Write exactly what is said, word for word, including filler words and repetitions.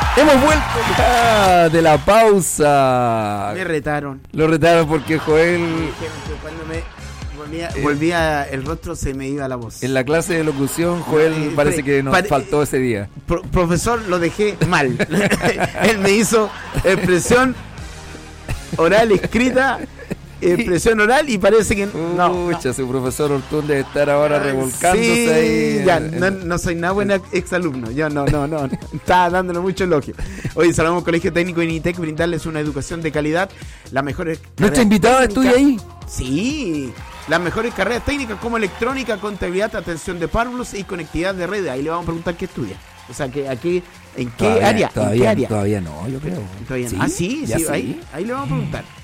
Hemos vuelto ya de la pausa. Me retaron. Lo retaron porque Joel... Cuando me volvía, volvía el rostro se me iba la voz. En la clase de locución, Joel Eh, parece que nos pare- faltó ese día. Pro- profesor, lo dejé mal. Él me hizo expresión oral escrita, expresión oral y parece que no. Pucha, no. su profesor Ortún debe estar ahora revolcándose Sí, ahí. ya, en- no, en- no soy nada buena exalumno. Yo no, no, no. Estaba dándole mucho elogio. Hoy saludamos Colegio Técnico Initec, brindarles una educación de calidad. Las mejores. ¿Nuestra carreras invitada técnicas. estudia ahí? Sí. Las mejores carreras técnicas como electrónica, contabilidad, atención de párvulos y conectividad de redes. Ahí le vamos a preguntar qué estudia. O sea, que aquí, ¿en qué Todavía- área? Todavía, ¿En qué área? Todavía no, yo creo. Todavía no. ¿Sí? Ah, sí, ¿Ya sí, sí? Ahí, ahí le vamos a preguntar.